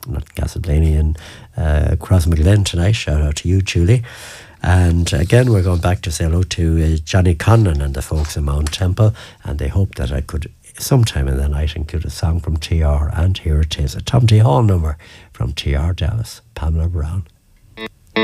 Martin at Castleblaney in Crossmaglen tonight. Shout out to you, Julie. And again, we're going back to say hello to Johnny Conlon and the folks in Mount Temple, and they hope that I could sometime in the night include a song from TR, and here it is, a Tom T. Hall number from TR Dallas, Pamela Brown.